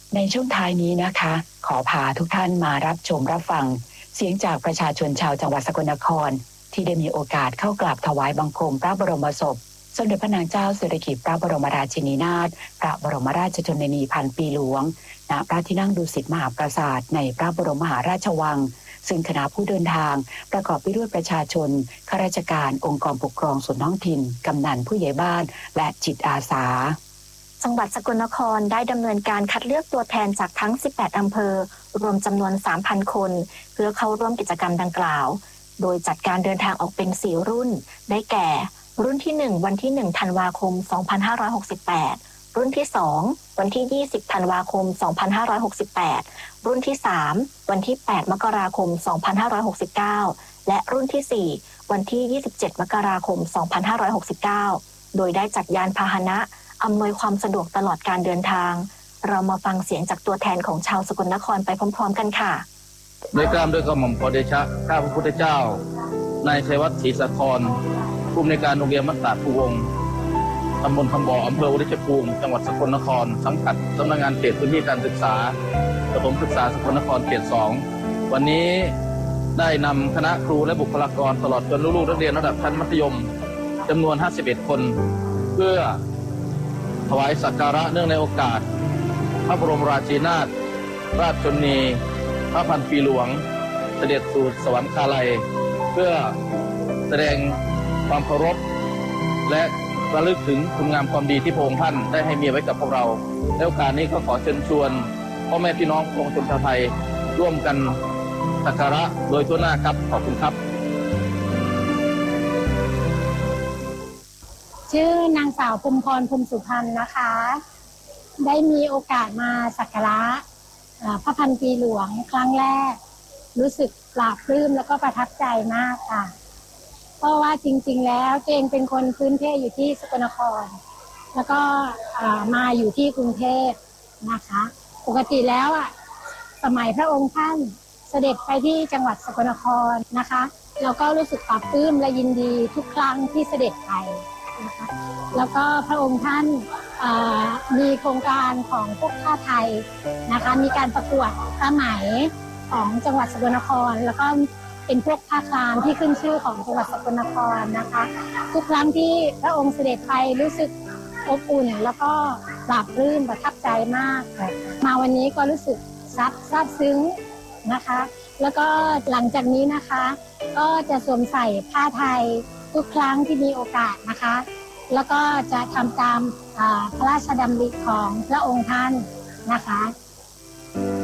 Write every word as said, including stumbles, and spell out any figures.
ในช่วงท้ายนี้นะคะขอพาทุกท่านมารับชมรับฟังเสียงจากประชาชนชาวจังหวัดสกลนครที่ได้มีโอกาสเข้ากราบถวายบังคมพระบรมศพสมเด็จพระนางเจ้าสิริกิติ์พระบรมราชินีนาถพระบรมราชชนนีพันปีหลวงณพระที่นั่งดุสิตมหาปราสาทในพระบรมมหาราชวังซึ่งคณะผู้เดินทางประกอบไปด้วยประชาชนข้าราชการองค์กรปกครองส่วนท้องถิ่นกำนันผู้ใหญ่บ้านและจิตอาสาจังหวัดสกลนครได้ดำเนินการคัดเลือกตัวแทนจากทั้งสิบแปดอำเภอรวมจำนวน สามพัน คนเพื่อเข้าร่วมกิจกรรมดังกล่าวโดยจัดการเดินทางออกเป็นสี่รุ่นได้แก่รุ่นที่หนึ่งวันที่หนึ่งธันวาคมสองพันห้าร้อยหกสิบแปดรุ่นที่สองวันที่ยี่สิบธันวาคมสองพันห้าร้อยหกสิบแปดรุ่นที่สามวันที่แปดมกราคมสองพันห้าร้อยหกสิบเก้าและรุ่นที่สี่วันที่ยี่สิบเจ็ดมกราคมสองพันห้าร้อยหกสิบเก้าโดยได้จัดยานพาหนะอำนวยความสะดวกตลอดการเดินทางเรามาฟังเสียงจากตัวแทนของชาวสกลนครไปพร้อมๆกันค่ะโดยกล้ามด้วยกระหม่อมขอเดชะข้าพระพุทธเจ้านายชัยวัฒน์ศรีสะครผู้อำนวยการโรงเรียนมัตตาภูวงศ์ตำบลคำบ่ออำเภอวริชภูมิจังหวัดสกลนครสังกัดสำนักงานเขตพื้นที่การศึกษาประถมศึกษาสกลนครเขตสองวันนี้ได้นำคณะครูและบุคลากรตลอดจนลูกๆนักเรียนระดับชั้นมัธยมจำนวนห้าสิบเอ็ดคนเพื่อถวายสักการะเนื่องในโอกาสพระบรมราชินีนาถราชชนนีพระพันปีหลวงเสด็จสู่สวรรคาลัยเพื่อแสดงความเคารพและระลึกถึงคุณงามความดีที่พระองค์ท่านได้ให้มีไว้กับพวกเราในโอกาสนี้ก็ขอเชิญชวนพ่อแม่พี่น้องปวงชนชาวไทยร่วมกันสักการะโดยทั่วหน้าครับขอบคุณครับชื่อนางสาวภูมิพรภูมิสุพรรณนะคะได้มีโอกาสมาสักการะพระพันปีหลวงครั้งแรกรู้สึกปลาบปลื้มแล้วก็ประทับใจมากค่ะเพราะว่าจริงๆแล้วตัวเองเป็นคนพื้นเพอยู่ที่สกลนครแล้วก็มาอยู่ที่กรุงเทพนะคะปกติแล้วอ่ะสมัยพระองค์ท่านเสด็จไปที่จังหวัดสกลนครนะคะเราก็รู้สึกปลาบปลื้มและยินดีทุกครั้งที่เสด็จไปนะคะแล้วก็พระองค์ท่านมีโครงการของพวกผ้าไทยนะคะมีการประกวดผ้าไหมของจังหวัดสกลนครแล้วก็เป็นพวกผ้าคลามที่ขึ้นชื่อของจังหวัดสกลนครนะคะทุกครั้งที่พระองค์เสด็จไปรู้สึกอบอุ่นแล้วก็ปลาบปลื้มประทับใจมากมาวันนี้ก็รู้สึกซับซาบซึ้งนะคะแล้วก็หลังจากนี้นะคะก็จะสวมใส่ผ้าไทยทุกครั้งที่มีโอกาสนะคะแล้วก็จะทำตามพระราชดำริของพระองค์ท่านนะคะ